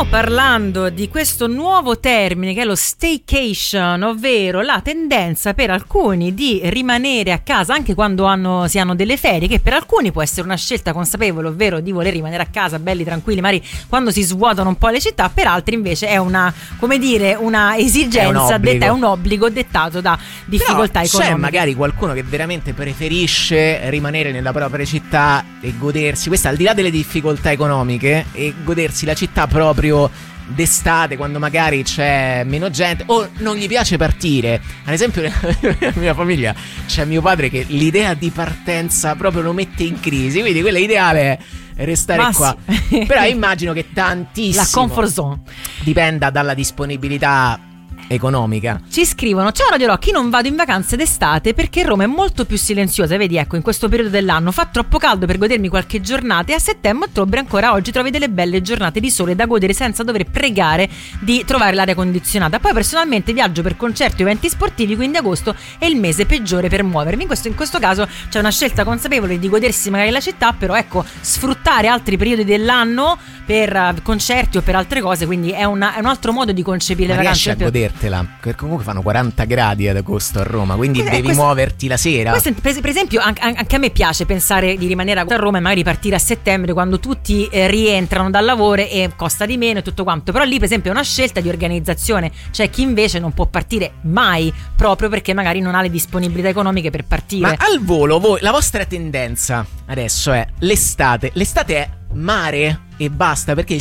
Stiamo parlando di questo nuovo termine che è lo staycation, ovvero la tendenza per alcuni di rimanere a casa anche quando si hanno delle ferie, che per alcuni può essere una scelta consapevole, ovvero di voler rimanere a casa belli tranquilli, magari quando si svuotano un po' le città. Per altri invece è una esigenza, è un obbligo dettato da difficoltà economiche. C'è magari qualcuno che veramente preferisce rimanere nella propria città e godersi, questa al di là delle difficoltà economiche, e godersi la città proprio d'estate, quando magari c'è meno gente o non gli piace partire. Ad esempio nella mia famiglia c'è mio padre che l'idea di partenza proprio lo mette in crisi, quindi quella ideale è restare qua. Però immagino che tantissimo la comfort zone dipenda dalla disponibilità economica. Ci scrivono: ciao Radio Rocky, non vado in vacanze d'estate perché Roma è molto più silenziosa, vedi, ecco, in questo periodo dell'anno fa troppo caldo per godermi qualche giornata, e a settembre-ottobre ancora oggi trovi delle belle giornate di sole da godere senza dover pregare di trovare l'aria condizionata. Poi personalmente viaggio per concerti o eventi sportivi, quindi agosto è il mese peggiore per muovermi. In questo caso c'è una scelta consapevole di godersi magari la città, però ecco, sfruttare altri periodi dell'anno per concerti o per altre cose, quindi è un altro modo di concepire le vacanze. Riesci a godertela, perché comunque fanno 40 gradi ad agosto a Roma, quindi devi muoverti la sera. Per esempio anche a me piace pensare di rimanere a Roma e magari partire a settembre quando tutti rientrano dal lavoro e costa di meno e tutto quanto, però lì per esempio è una scelta di organizzazione. C'è chi invece non può partire mai proprio perché magari non ha le disponibilità economiche per partire. Ma al volo, voi, la vostra tendenza adesso è l'estate è mare e basta, perché il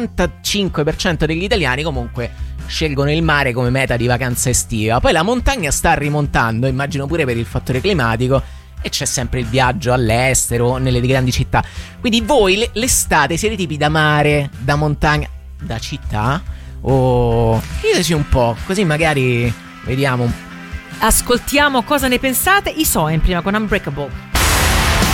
75% degli italiani comunque scelgono il mare come meta di vacanza estiva. Poi la montagna sta rimontando, immagino pure per il fattore climatico, e c'è sempre il viaggio all'estero, nelle grandi città. Quindi voi l'estate siete tipi da mare, da montagna, da città? O diteci un po', così magari vediamo. Ascoltiamo cosa ne pensate. I Soen prima con Unbreakable.